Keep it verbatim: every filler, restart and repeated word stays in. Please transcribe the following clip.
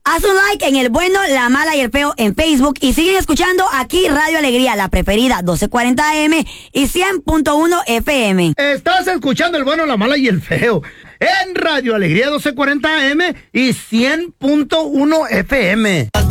Haz un like en El Bueno, La Mala y El Feo en Facebook y siguen escuchando aquí Radio Alegría, la preferida doce cuarenta A M y cien punto uno F M. Estás escuchando El Bueno, La Mala y El Feo en Radio Alegría doce cuarenta A M y cien punto uno F M.